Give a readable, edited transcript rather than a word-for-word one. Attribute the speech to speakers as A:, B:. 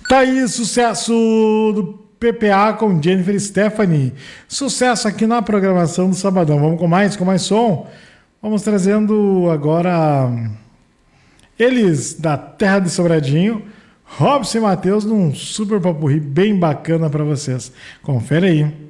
A: Tá aí, sucesso do PPA com Jennifer Stephanie. Sucesso aqui na programação do Sabadão. Vamos com mais som? Vamos trazendo agora eles da Terra de Sobradinho, Robson e Matheus, num super popurrí bem bacana para vocês. Confere aí.